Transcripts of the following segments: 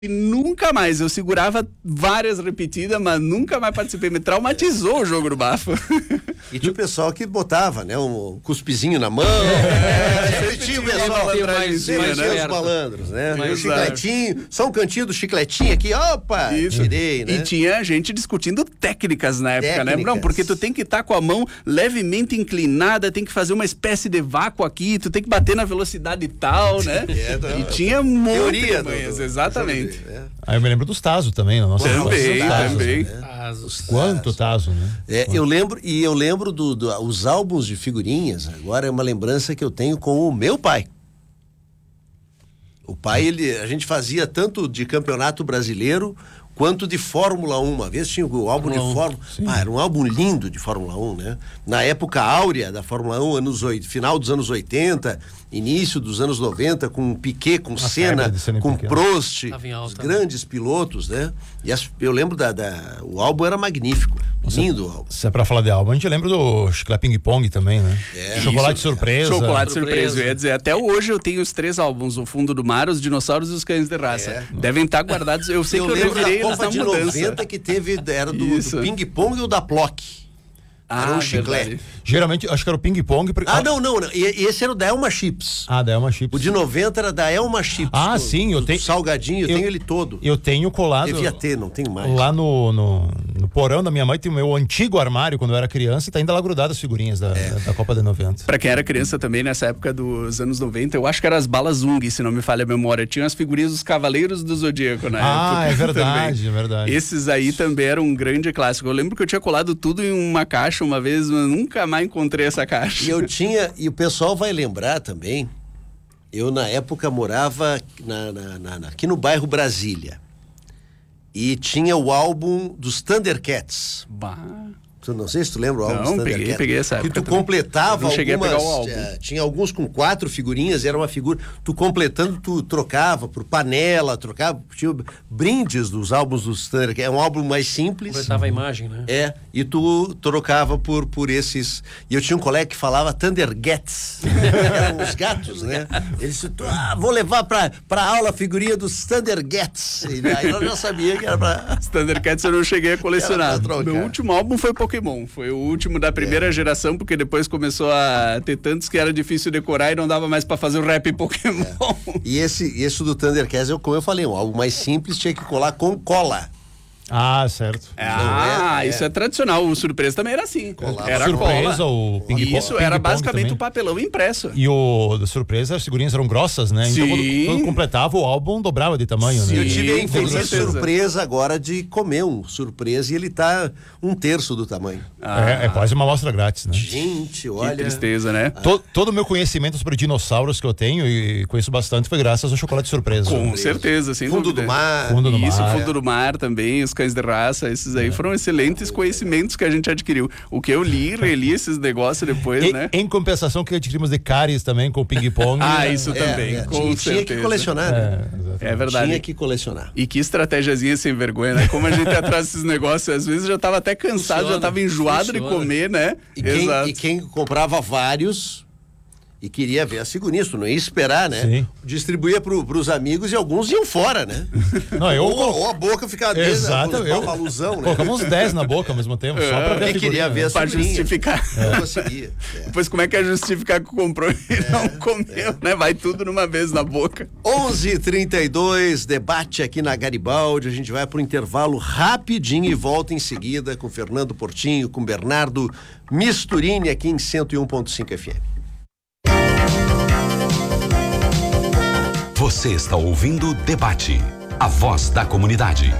E nunca mais, eu segurava várias repetidas, mas nunca mais participei, me traumatizou o jogo do bafo. E tinha o pessoal que botava, né, um cuspizinho na mão, tinha o pessoal atrás, os malandros, né, o chicletinho, só um cantinho do chicletinho aqui, opa, tirei, né. E tinha gente discutindo técnicas na época, né, não, porque tu tem que estar com a mão levemente inclinada, tem que fazer uma espécie de vácuo aqui, tu tem que bater na velocidade tal, né, e tinha um monte de manhas, exatamente. Aí eu me lembro dos Tazo também, na nossa também. Quanto Tazo, né? Eu lembro dos álbuns de figurinhas, agora é uma lembrança que eu tenho com o meu pai. O pai, a gente fazia tanto de campeonato brasileiro quanto de Fórmula 1. Uma vez tinha o álbum de Fórmula 1. Era um álbum lindo de Fórmula 1, né? Na época áurea da Fórmula 1, final dos anos 80, início dos anos 90, com Piquet, com Senna, com Prost, os grandes pilotos, né? E eu lembro o álbum era magnífico. Lindo o álbum. Se é pra falar de álbum, a gente lembra do Chiclete Ping Pong também, né? Chocolate Surpresa. Chocolate Surpresa, eu ia dizer. Até hoje eu tenho os 3 álbuns: O Fundo do Mar, Os Dinossauros e Os Cães de Raça. Devem estar guardados. Eu sei que eu revirei eles na mudança. 90 que era do Ping Pong e o da Plock. Era um chiclete. Verdade. Geralmente, acho que era o Ping Pong. Não. E esse era o da Elma Chips. Da Elma Chips. O de 90 era da Elma Chips. Sim, eu tenho. Salgadinho, eu tenho ele todo. Eu tenho colado. Devia ter, não tem mais. Lá no porão da minha mãe tem o meu antigo armário quando eu era criança e tá ainda lá grudado as figurinhas da Copa de 90. Pra quem era criança também, nessa época dos anos 90, eu acho que eram as balas Zung, se não me falha a memória. Tinha as figurinhas dos Cavaleiros do Zodíaco na época. É verdade, é verdade. Esses aí também eram um grande clássico. Eu lembro que eu tinha colado tudo em uma caixa uma vez, mas nunca mais encontrei essa caixa. E o pessoal vai lembrar também, eu na época morava aqui no bairro Brasília. E tinha o álbum dos Thundercats. Não sei se tu lembra o álbum dos Thundercats. Peguei essa época. Que tu completava algumas... cheguei a pegar o álbum. Tinha alguns com 4 figurinhas, era uma figura... Tu completando, tu trocava por panela, tinha brindes dos álbuns dos Thundercats. É um álbum mais simples. Completava a imagem, né? E tu trocava por esses... E eu tinha um colega que falava Thundergats. Eram os gatos, né? Ele disse, vou levar pra aula a figurinha dos Thundergats. E aí eu já sabia que era pra... Os Thundercats eu não cheguei a colecionar. Meu último álbum foi Pokémon. Foi o último da primeira geração, porque depois começou a ter tantos que era difícil decorar e não dava mais pra fazer o rap Pokémon. E esse do Thundercats, como eu falei, algo mais simples, tinha que colar com cola. Certo. Isso é tradicional. O Surpresa também era assim. Era Surpresa, cola. O Ping Pong. Isso era basicamente o papelão impresso. E o da Surpresa, as figurinhas eram grossas, né? Sim. Então quando completava o álbum, dobrava de tamanho, né? Eu tive a infeliz surpresa agora de comer um Surpresa e ele tá 1/3 do tamanho. É quase uma amostra grátis, né? Gente, olha. Que tristeza, né? Todo o meu conhecimento sobre dinossauros que eu tenho, e conheço bastante, foi graças ao chocolate surpresa. Com certeza, sem Fundo dúvida. do Mar. Fundo do Mar também, os Cães de Raça, esses aí foram excelentes conhecimentos que a gente adquiriu. O que eu reli esses negócios depois, né? Em compensação que adquirimos de cáries também com o ping-pong. Isso também, com certeza. Tinha que colecionar, né? É verdade. Tinha que colecionar. E que estratégiazinha sem vergonha, né? Como a gente atrás desses negócios, às vezes eu já tava até cansado, já tava enjoado de comer, né? E quem comprava vários... E queria ver a figurinha, tu não ia esperar, né? Sim. Distribuía pros amigos e alguns iam fora, né? Ou a boca ficava dentro, uma alusão, né? Colocamos uns 10 na boca ao mesmo tempo, só pra ver a figurinha. Queria ver a pra justificar. Não conseguia. Depois como é que é justificar que comprou e não comeu, né? Vai tudo numa vez na boca. 11h32, debate aqui na Garibaldi, a gente vai pro intervalo rapidinho e volta em seguida com Fernando Portinho, com Bernardo Misturini aqui em 101.5 FM. Você está ouvindo Debate, a voz da comunidade.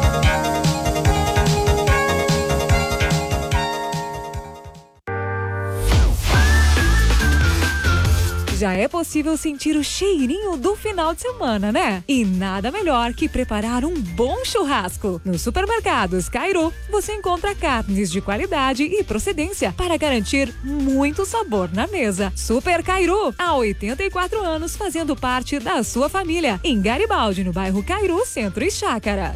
Já é possível sentir o cheirinho do final de semana, né? E nada melhor que preparar um bom churrasco. Nos supermercados Cairu, você encontra carnes de qualidade e procedência para garantir muito sabor na mesa. Super Cairu, há 84 anos fazendo parte da sua família. Em Garibaldi, no bairro Cairu, Centro e Chácaras.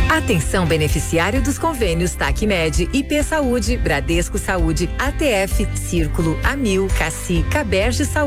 Atenção beneficiário dos convênios TACMED, IP Saúde, Bradesco Saúde, ATF, Círculo, Amil, Cassi, Caberge Saúde.